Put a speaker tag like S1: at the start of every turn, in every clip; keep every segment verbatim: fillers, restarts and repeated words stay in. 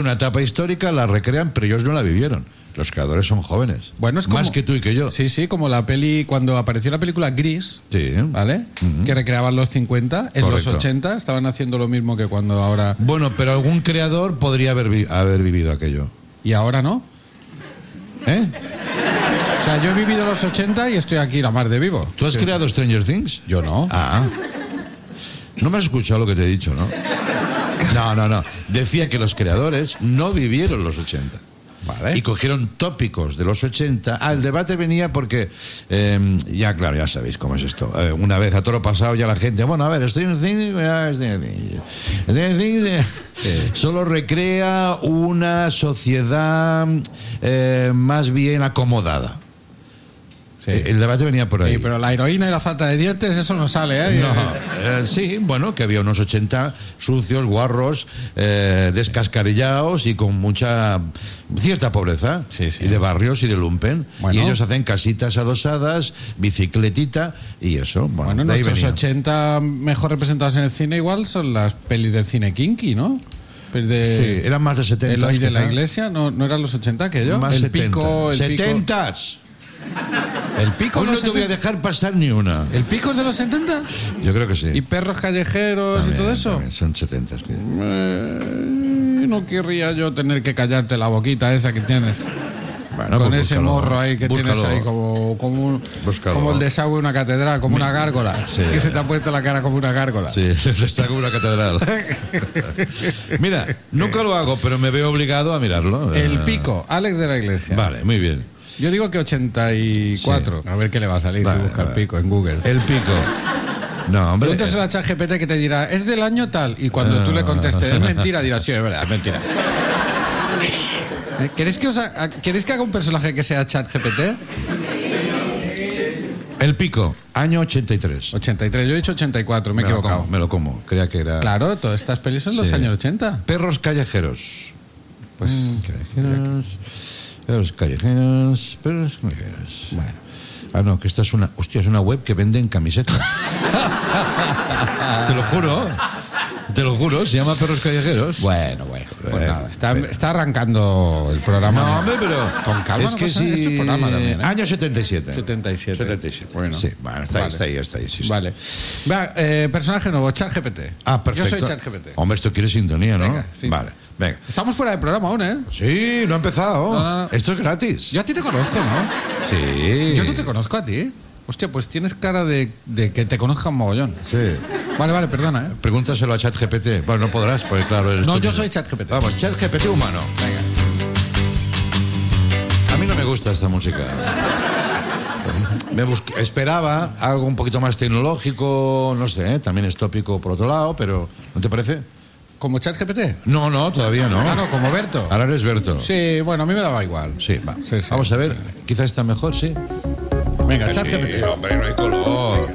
S1: una etapa histórica, la recrean, pero ellos no la vivieron. Los creadores son jóvenes.
S2: Bueno, es como,
S1: más que tú y que yo.
S2: Sí, sí, como la peli, cuando apareció la película Gris,
S1: sí.
S2: ¿vale? Uh-huh. Que recreaban los cincuenta, en Correcto. Los ochenta estaban haciendo lo mismo que cuando ahora...
S1: Bueno, pero algún creador podría haber, vi- haber vivido aquello.
S2: ¿Y ahora no?
S1: ¿Eh?
S2: O sea, yo he vivido los ochenta y estoy aquí la mar de vivo.
S1: ¿Tú has
S2: sí.
S1: creado Stranger Things?
S2: Yo no.
S1: Ah. No me has escuchado lo que te he dicho, ¿no? No, no, no. Decía que los creadores no vivieron los ochenta.
S2: Vale.
S1: Y cogieron tópicos de los ochenta. Ah, el debate venía porque, eh, ya claro, ya sabéis cómo es esto. Eh, una vez a toro pasado ya la gente, bueno, a ver, Stranger Things, Stranger Things, Stranger Things eh, sí. solo recrea una sociedad eh, más bien acomodada. Sí. El debate venía por ahí.
S2: Sí, pero la heroína y la falta de dientes, eso no sale, ¿eh?
S1: No, eh, sí, bueno, que había unos ochenta sucios, guarros, eh, descascarillados y con mucha, cierta pobreza.
S2: Sí, sí.
S1: Y de barrios y de lumpen. Bueno. Y ellos hacen casitas adosadas, bicicletita y eso. Bueno,
S2: bueno
S1: de ahí
S2: nuestros
S1: venía.
S2: ochenta mejor representados en el cine igual son las pelis del cine kinky, ¿no? De,
S1: sí, eran más de setenta.
S2: El hoy de la iglesia, ¿no, no eran los ochenta aquello?
S1: Más
S2: el
S1: setenta.
S2: pico, el
S1: setentas.
S2: Pico. El pico
S1: Hoy no te
S2: setenta.
S1: voy a dejar pasar ni una.
S2: ¿El pico es de los setenta?
S1: Yo creo que sí.
S2: ¿Y perros callejeros
S1: también,
S2: y todo eso?
S1: También son setenta. Que...
S2: Eh, no querría yo tener que callarte la boquita esa que tienes.
S1: Bueno,
S2: con
S1: pues
S2: ese
S1: búscalo,
S2: morro ahí que
S1: búscalo.
S2: tienes ahí como, como, como el desagüe de una catedral, como una gárgola.
S1: Sí.
S2: Que se te ha puesto la cara como una gárgola.
S1: Sí, el desagüe de una catedral. Mira, nunca lo hago, pero me veo obligado a mirarlo.
S2: El pico, Alex de la Iglesia.
S1: Vale, muy bien.
S2: Yo digo que ochenta y cuatro. Sí. A ver qué le va a salir vale, si busca vale. El pico en Google.
S1: El pico. No, hombre.
S2: Pregúntaselo a ChatGPT que te dirá, es del año tal. Y cuando no. tú le contestes, es mentira, dirá, sí, es verdad, es mentira. ¿Queréis que, os ha... ¿Queréis que haga un personaje que sea ChatGPT?
S1: El pico, año ochenta y tres.
S2: ochenta y tres, yo he dicho ochenta y cuatro, me he
S1: me
S2: equivocado.
S1: Lo como, me lo como, creía que era...
S2: Claro, todas estas pelis son sí. los años ochenta.
S1: Perros callejeros.
S2: Pues...
S1: Mm, callejeros... Perros callejeros... Perros callejeros...
S2: Bueno.
S1: Ah, no, que esta es una... Hostia, es una web que venden camisetas. Te lo juro. Te lo juro, se llama Perros Callejeros.
S2: Bueno, bueno. Pues nada, está, está arrancando el programa.
S1: No, hombre, pero...
S2: Con calma,
S1: es
S2: no
S1: que
S2: pasa
S1: sí...
S2: este programa también, ¿eh?
S1: Año setenta y siete.
S2: setenta y siete.
S1: setenta y siete.
S2: Bueno.
S1: Sí, bueno, está,
S2: vale.
S1: ahí, está ahí, está ahí, sí, sí.
S2: Vale. Va, eh, personaje nuevo, ChatGPT.
S1: Ah, perfecto.
S2: Yo soy ChatGPT.
S1: Hombre, esto quiere sintonía, ¿no?
S2: Venga, sí.
S1: Vale, venga.
S2: Estamos fuera del programa aún, ¿eh?
S1: Sí, no ha empezado.
S2: No, no, no.
S1: Esto es gratis.
S2: Yo a ti te conozco, ¿no?
S1: Sí.
S2: Yo no te conozco a ti. Hostia, pues tienes cara de, de que te conozcan mogollón.
S1: Sí.
S2: Vale, vale, perdona, ¿eh?
S1: Pregúntaselo a ChatGPT. Bueno, no podrás, porque claro... Eres
S2: no,
S1: tú
S2: yo
S1: mismo.
S2: soy ChatGPT.
S1: Vamos, ChatGPT humano.
S2: Venga.
S1: A mí no me gusta esta música. Me busc- esperaba algo un poquito más tecnológico, no sé, ¿eh? También es tópico por otro lado, pero ¿no te parece?
S2: ¿Como ChatGPT?
S1: No, no, todavía no.
S2: Ah, no, como Berto.
S1: Ahora eres Berto.
S2: Sí, bueno, a mí me daba igual.
S1: Sí, va.
S2: Sí, sí.
S1: Vamos a ver, quizás está mejor, sí.
S2: Venga, ChatGPT.
S1: Sí, hombre, no hay color.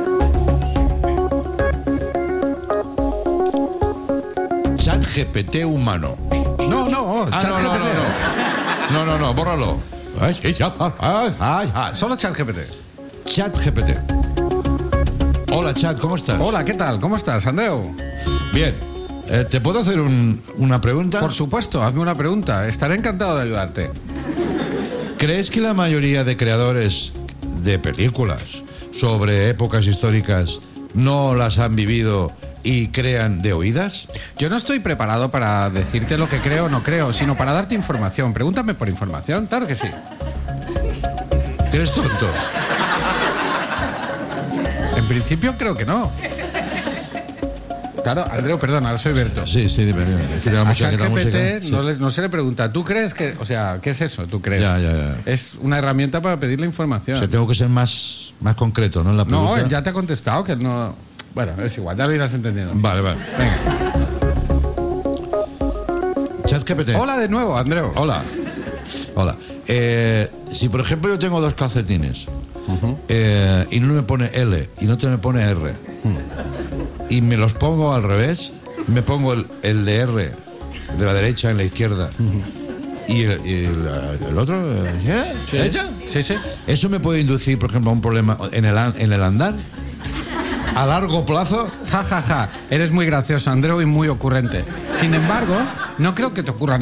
S1: ChatGPT humano.
S2: No, no,
S1: Ah, no, no, no, no. No, no, no, bórralo. Ay, ay, ay, ay, ay.
S2: Solo ChatGPT.
S1: ChatGPT. Hola, Chat, ¿cómo estás?
S2: Hola, ¿qué tal? ¿Cómo estás, Andreu?
S1: Bien. Eh, ¿Te puedo hacer un, una pregunta?
S2: Por supuesto, hazme una pregunta. Estaré encantado de ayudarte.
S1: ¿Crees que la mayoría de creadores de películas sobre épocas históricas no las han vivido y crean de oídas?
S2: Yo no estoy preparado para decirte lo que creo o no creo, sino para darte información. Pregúntame por información, claro que sí.
S1: ¿Eres tonto?
S2: En principio creo que no. Claro, Andreu, perdón, ahora soy Berto.
S1: Sí, sí, dime, dime. Es que te la
S2: A
S1: música, que la música,
S2: ChatGPT
S1: sí.
S2: no, le- no se le pregunta, ¿tú crees que...? O sea, ¿qué es eso? ¿Tú crees?
S1: Ya, ya, ya.
S2: Es una herramienta para pedir la información.
S1: O sea, tengo que ser más, más concreto, ¿no? En la pregunta.
S2: No, él ya te ha contestado que él no... Bueno, es igual, ya lo irás entendiendo.
S1: Vale, vale.
S2: Venga.
S1: ChatGPT.
S2: Hola de nuevo, Andreu.
S1: Hola. Hola. Eh, si, por ejemplo, yo tengo dos calcetines uh-huh. eh, y no me pone L y no te me pone R uh-huh. y me los pongo al revés, me pongo el, el de R de la derecha en la izquierda uh-huh. y, el, y el, el otro ¿eh?
S2: Sí.
S1: ¿Derecha?
S2: Sí, sí.
S1: ¿Eso me puede inducir, por ejemplo, a un problema en el, an- en el andar? ¿A largo plazo?
S2: Ja, ja, ja. Eres muy gracioso, Andreu, y muy ocurrente. Sin embargo, no creo que te ocurra